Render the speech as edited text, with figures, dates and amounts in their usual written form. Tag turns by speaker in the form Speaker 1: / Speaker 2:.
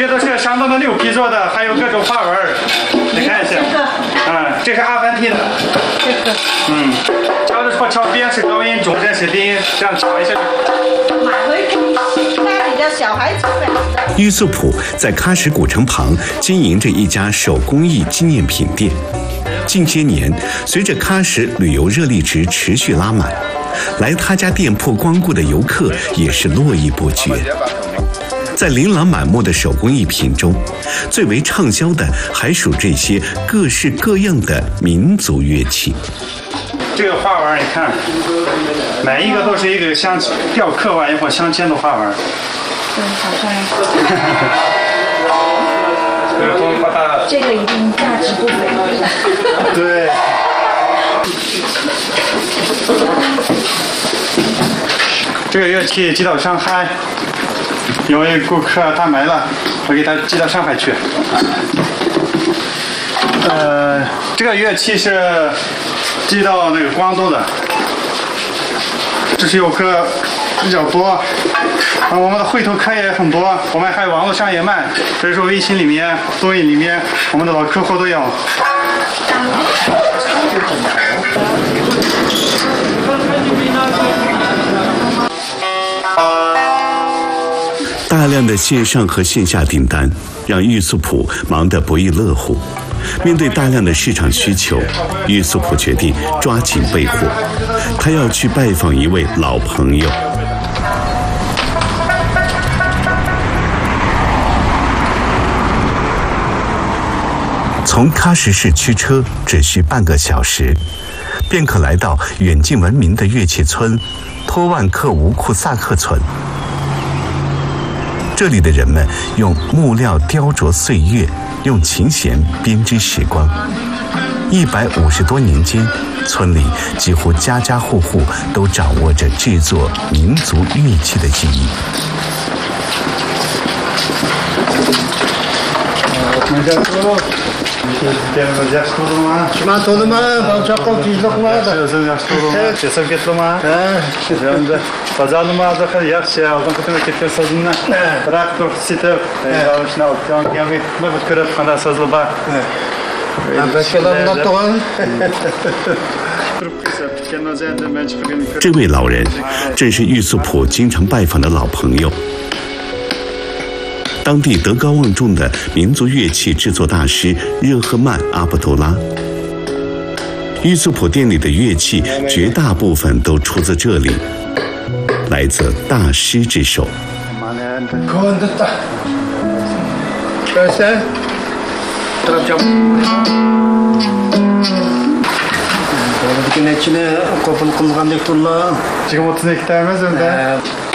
Speaker 1: 这都是山东的牛皮做的，还有各种花纹。你看一下，这是阿凡提的。敲的敲边是高音，中间是低音，这样敲一下。
Speaker 2: 买回去带你的小孩子呗。
Speaker 3: 玉素普在喀什古城旁经营着一家手工艺纪念品店。近些年，随着喀什旅游热力值持续拉满，来他家店铺光顾的游客也是络绎不绝。在琳琅满目的手工艺品中，最为畅销的还属这些各式各样的民族乐器。
Speaker 1: 这个花纹你看，每一个都是一个像雕刻完以后镶嵌的花纹。
Speaker 2: 对，好漂亮。这个一定价值不菲。
Speaker 1: 对。这个乐器寄到上海，有位顾客他买了，我给他寄到上海去。这个乐器是寄到那个广东的，这是游客比较多。我们的绘图课也很多，我们还有网络上也卖，比如说微信里面、抖音里面，我们的老客户都有。
Speaker 3: 大量的线上和线下订单让玉素普忙得不亦乐乎。面对大量的市场需求，玉素普决定抓紧备货，他要去拜访一位老朋友。从喀什市驱车只需半个小时，便可来到远近闻名的乐器村托万克吴库萨克村。这里的人们用木料雕琢岁月，用琴弦编织时光。150多年间，村里几乎家家户户都掌握着制作民族乐器的技艺。这位老人正是玉素普经常拜访的老朋友，当地德高望重的民族乐器制作大师热赫曼·阿卜杜拉。玉素普店里的乐器绝大部分都出自这里，来自大师之手。
Speaker 1: 지금 어떤 얘기 때문에